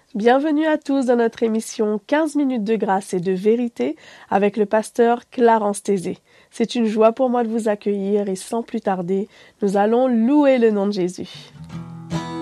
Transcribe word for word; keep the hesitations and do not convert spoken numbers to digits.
Bienvenue à tous dans notre émission quinze minutes de grâce et de vérité avec le pasteur Clarence Tézé. C'est une joie pour moi de vous accueillir et sans plus tarder, nous allons louer le nom de Jésus.